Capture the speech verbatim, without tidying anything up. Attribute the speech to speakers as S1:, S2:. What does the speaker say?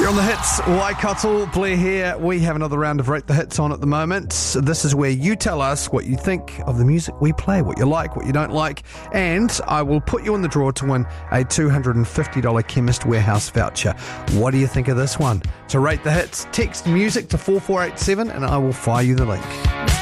S1: You're on the hits. Waikato, Blair here. We have another round of Rate the Hits on at the moment. This is where you tell us what you think of the music we play, what you like, what you don't like, and I will put you in the draw to win a two hundred fifty dollars Chemist Warehouse voucher. What do you think of this one? To Rate the Hits, text music to four four eight seven and I will fire you the link.